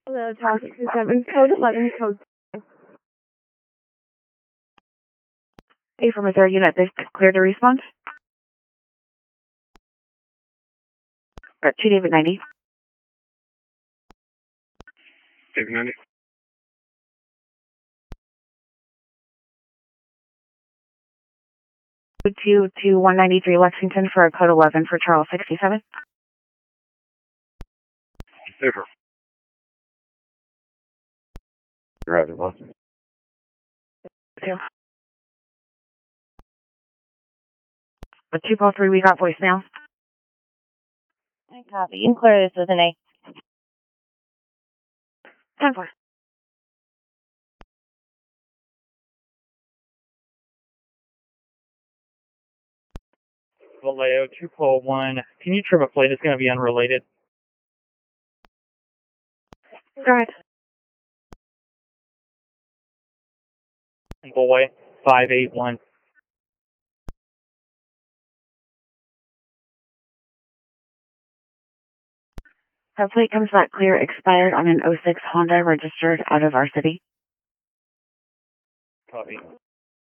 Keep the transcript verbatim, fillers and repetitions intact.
Hello, Tower sixty-seven, code eleven, code. A from a third unit, they've cleared to respond. Or two David ninety. David ninety. Two to one ninety-three Lexington for a code eleven for Charles sixty-seven. Over. Roger, boss. Two. The two call three, we got voicemail. I copy. You can clear this with an A. ten four. Vallejo two four one. Can you trim a plate? It's going to be unrelated. Go ahead. Boy, five eight one. That plate comes back clear, expired on an oh six Honda registered out of our city. Copy.